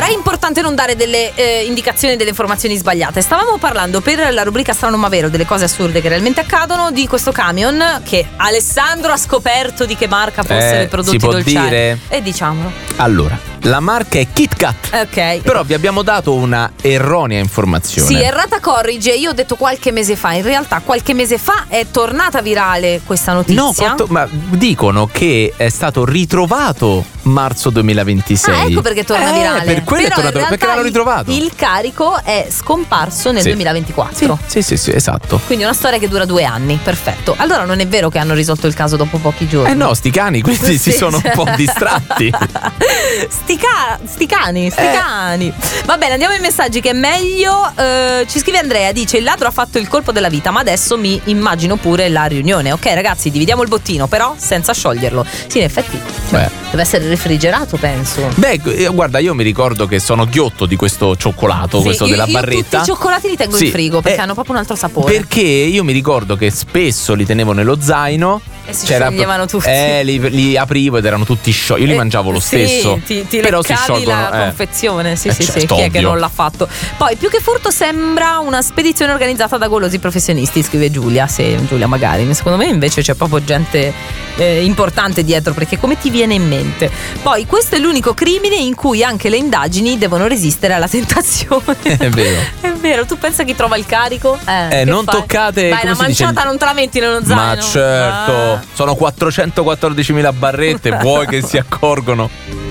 è importante non dare delle indicazioni, delle informazioni sbagliate. Stavamo parlando per la rubrica Strano ma vero delle cose assurde che realmente accadono, di questo camion che Alessandro ha scoperto di che marca fossero i prodotti si può dolciari. dire? E diciamolo. Allora, la marca è Kit Kat. Ok. Però vi abbiamo dato una erronea informazione. Sì, errata corrige. Io ho detto qualche mese fa. In realtà qualche mese fa è tornata virale questa notizia. No, ma dicono che è stato ritrovato marzo 2026. Ah, ecco perché torna virale. Per quello però è tornato, perché l'hanno ritrovato. Il carico è scomparso nel 2024. Sì, esatto. Quindi una storia che dura 2 anni. Perfetto. Allora non è vero che hanno risolto il caso dopo pochi giorni. No, sti cani quindi si sono un po' distratti. Sti cani. Va bene, andiamo ai messaggi che è meglio. Ci scrive Andrea, dice: il ladro ha fatto il colpo della vita, ma adesso mi immagino pure la riunione. Ok ragazzi, dividiamo il bottino, però senza scioglierlo. Sì, in effetti deve essere refrigerato, penso. Guarda, io mi ricordo che sono ghiotto di questo cioccolato, questo della barretta. Tutti i cioccolati li tengo in frigo perché hanno proprio un altro sapore. Perché io mi ricordo che spesso li tenevo nello zaino e si scioglievano tutti. Li aprivo ed erano tutti sciolti. Io li mangiavo lo stesso. Ti però si leccavi sciolgono. la confezione. Sì, certo, chi è ovvio. che non l'ha fatto? Poi, più che furto, sembra una spedizione organizzata da golosi professionisti, scrive Giulia. Sì, Giulia magari. Secondo me invece c'è proprio gente importante dietro, perché come ti viene in mente? Poi, questo è l'unico crimine in cui anche le indagini devono resistere alla tentazione. È vero. È vero, tu pensa chi trova il carico? Non toccate. Dai, una manciata non te la metti nello zaino. Ma certo, sono 414.000 barrette, vuoi che si accorgono?